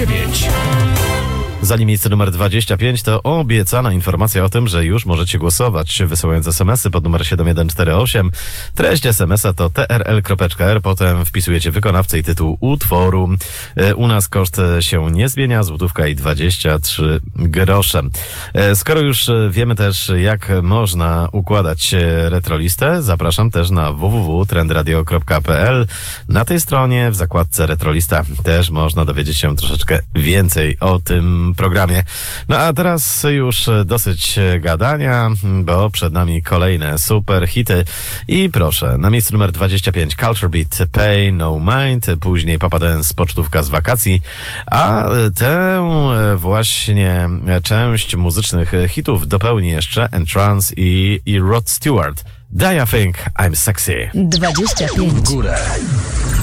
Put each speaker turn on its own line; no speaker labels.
25.
Zanim miejsce numer 25 to obiecana informacja o tym, że już możecie głosować, wysyłając SMS-y pod numer 7148. Treść SMS-a to trl.r, potem wpisujecie wykonawcę i tytuł utworu. U nas koszt się nie zmienia, złotówka i 23 grosze. Skoro już wiemy też, jak można układać retrolistę, zapraszam też na www.trendradio.pl. Na tej stronie w zakładce Retrolista też można dowiedzieć się troszeczkę więcej o tym programie. No a teraz już dosyć gadania, bo przed nami kolejne super hity i proszę, na miejscu numer 25 Culture Beat, Pay No Mind, później Papa Dance, pocztówka z wakacji, a tę właśnie część muzycznych hitów dopełni jeszcze Entrance i Rod Stewart. Do you think I'm sexy?
25
W górę.